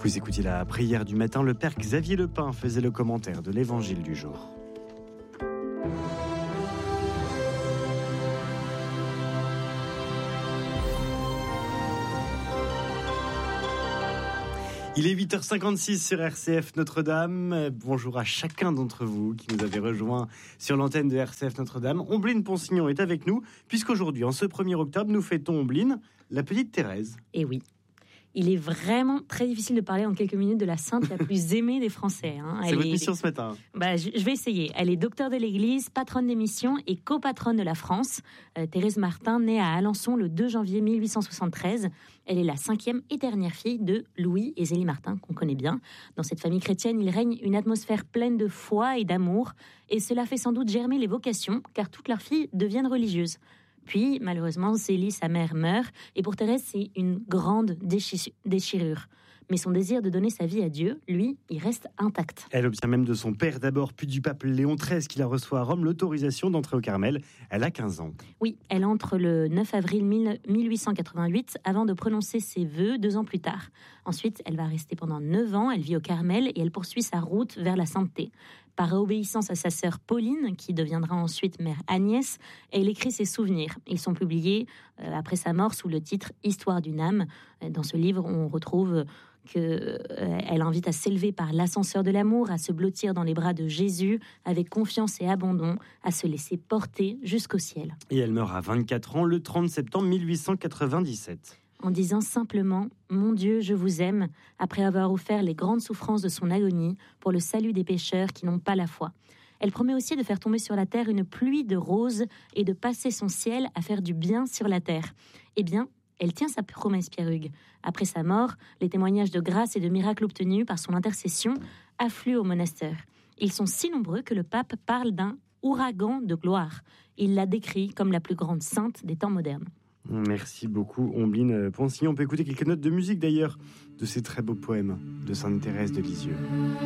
Vous écoutiez la prière du matin, le père Xavier Lepin faisait le commentaire de l'évangile du jour. Il est 8h56 sur RCF Notre-Dame. Bonjour à chacun d'entre vous qui nous avez rejoints sur l'antenne de RCF Notre-Dame. Ombline Ponsignon est avec nous, puisqu'aujourd'hui, en ce 1er octobre, nous fêtons Ombline, la petite Thérèse. Et oui. Il est vraiment très difficile de parler en quelques minutes de la sainte la plus aimée des Français. C'est votre mission ce matin. Je vais essayer. Elle est docteure de l'Église, patronne des missions et copatronne de la France. Thérèse Martin, née à Alençon le 2 janvier 1873. Elle est la 5e et dernière fille de Louis et Zélie Martin, qu'on connaît bien. Dans cette famille chrétienne, il règne une atmosphère pleine de foi et d'amour. Et cela fait sans doute germer les vocations, car toutes leurs filles deviennent religieuses. Puis, malheureusement, Zélie, sa mère, meurt. Et pour Thérèse, c'est une grande déchirure. Mais son désir de donner sa vie à Dieu, lui, il reste intact. Elle obtient même de son père d'abord, puis du pape Léon XIII, qui la reçoit à Rome, l'autorisation d'entrer au Carmel. Elle a 15 ans. Oui, elle entre le 9 avril 1888, avant de prononcer ses vœux 2 ans plus tard. Ensuite, elle va rester pendant 9 ans, elle vit au Carmel et elle poursuit sa route vers la sainteté. Par obéissance à sa sœur Pauline, qui deviendra ensuite mère Agnès, elle écrit ses souvenirs. Ils sont publiés après sa mort sous le titre « Histoire d'une âme ». Dans ce livre, on retrouve qu'elle invite à s'élever par l'ascenseur de l'amour, à se blottir dans les bras de Jésus avec confiance et abandon, à se laisser porter jusqu'au ciel. Et elle meurt à 24 ans le 30 septembre 1897. En disant simplement « Mon Dieu, je vous aime », après avoir offert les grandes souffrances de son agonie pour le salut des pécheurs qui n'ont pas la foi. Elle promet aussi de faire tomber sur la terre une pluie de roses et de passer son ciel à faire du bien sur la terre. Eh bien, elle tient sa promesse, Pierre Hugues. Après sa mort, les témoignages de grâce et de miracles obtenus par son intercession affluent au monastère. Ils sont si nombreux que le pape parle d'un ouragan de gloire. Il la décrit comme la plus grande sainte des temps modernes. Merci beaucoup, Ombline Ponsignon. On peut écouter quelques notes de musique d'ailleurs de ces très beaux poèmes de Sainte Thérèse de Lisieux.